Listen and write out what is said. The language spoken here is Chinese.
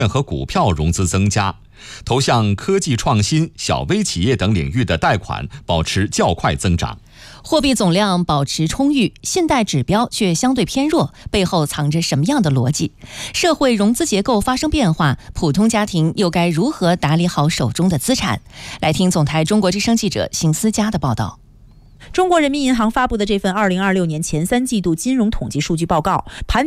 和股票融资增加，投向科技创新、小微企业等领域的贷款保持较快增长。 货币总量保持充裕，信贷指标却相对偏弱，背后藏着什么样的逻辑？社会融资结构发生变化，普通家庭又该如何打理好手中的资产？来听总台中国之声记者邢思佳的报道。 中国人民银行发布的这份2026年前3季度金融统计数据报告盘